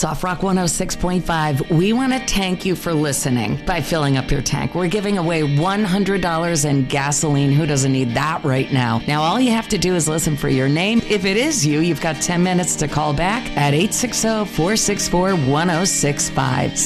Soft Rock 106.5, we want to thank you for listening by filling up your tank. We're giving away $100 in gasoline. Who doesn't need that right now? Now, all you have to do is listen for your name. If it is you, you've got 10 minutes to call back at 860-464-1065.